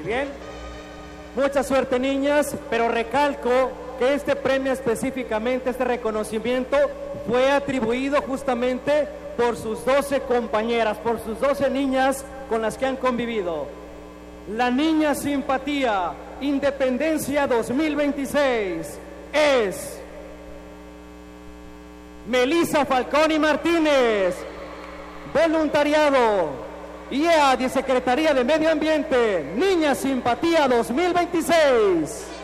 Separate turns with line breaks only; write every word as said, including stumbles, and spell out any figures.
Bien, mucha suerte, niñas, pero recalco que este premio específicamente, este reconocimiento, fue atribuido justamente por sus doce compañeras, por sus doce niñas con las que han convivido. La niña simpatía Independencia dos mil veintiséis es Melissa Falconi Martínez, voluntariado, I E A de Secretaría de Medio Ambiente, Niña Simpatía dos mil veintiséis.